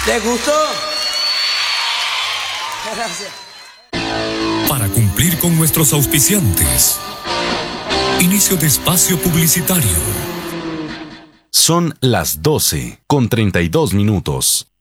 ¿Te gustó? Gracias. Para cumplir con nuestros auspiciantes. Inicio de espacio publicitario. Son las 12:32.